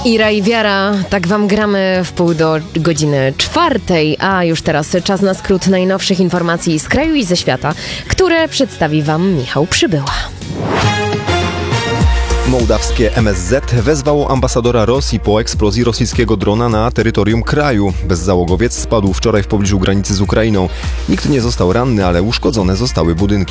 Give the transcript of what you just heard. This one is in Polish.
Ira i Wiara, tak wam gramy w pół do godziny 4, a już teraz czas na skrót najnowszych informacji z kraju i ze świata, które przedstawi wam Michał Przybyła. Mołdawskie MSZ wezwało ambasadora Rosji po eksplozji rosyjskiego drona na terytorium kraju. Bezzałogowiec spadł wczoraj w pobliżu granicy z Ukrainą. Nikt nie został ranny, ale uszkodzone zostały budynki.